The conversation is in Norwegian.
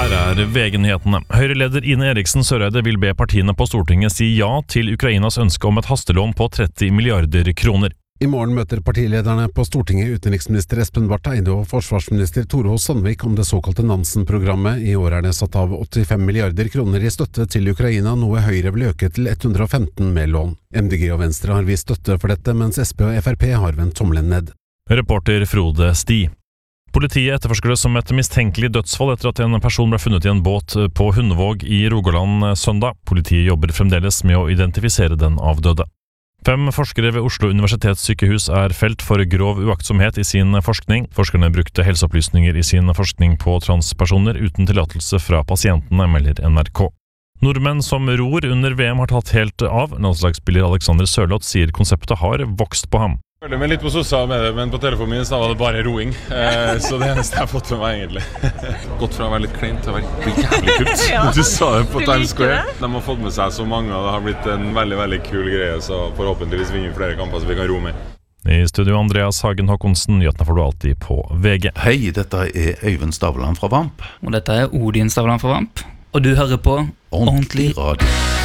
Her VG-nyhetene. Høyre-leder Ine Eriksen Søreide vil be partiene på Stortinget si ja til Ukrainas ønske om et hastelån på 30 milliarder kroner. I morgen møter partilederne på Stortinget utenriksminister Espen Barth Eide og forsvarsminister Tore H. Sandvik om det såkalte Nansen-programmet. I år det satt av 85 milliarder kroner i støtte til Ukraina, noe Høyre vil øke til 115 med lån. MDG og Venstre har vist støtte for dette, mens Sp og Frp har vendt tommelen ned. Reporter Frode Sti. Politiet etterforsker det som et mistenkelig dødsfall etter at en person ble funnet i en båt på Hundvåg i Rogaland søndag. Politiet jobber fremdeles med å identifisere den avdøde. 5 forskere ved Oslo universitetssykehus felt for grov uaktsomhet i sin forskning. Forskerne brukte helseopplysninger i sin forskning på transpersoner uten tillatelse fra pasientene, melder NRK. Nordmenn som ror under VM har tatt helt av. Landslagsspiller Alexander Sørloth sier konseptet har vokst på ham. Jeg følger med litt på sosiale medier, men på telefonen min så var det bare roing. Så det eneste jeg har fått med meg egentlig. Gått fra å være litt kleint til å være jævlig kult. Du sa det på Times Square. De har fått med seg så mange, og det har blitt en veldig, veldig kul greie, så forhåpentligvis vinner flere kamper så vi kan ro med. I studio Andreas Hagen Håkonsen, nyhetene får du alltid på VG. Hei, dette Øyvind Stavland fra VAMP. Og dette Odin Stavland fra VAMP. Og du hører på Ordentlig Radio.